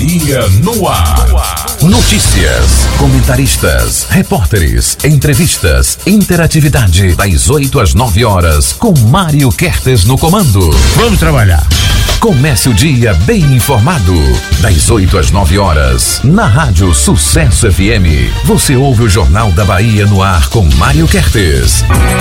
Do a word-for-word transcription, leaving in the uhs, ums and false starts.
Bahia no ar. Notícias, comentaristas, repórteres, entrevistas, interatividade das oito às nove horas com Mário Kertes no comando. Vamos trabalhar. Comece o dia bem informado. Das oito às nove horas, na Rádio Sucesso F M. Você ouve o Jornal da Bahia no ar com Mário Kertes.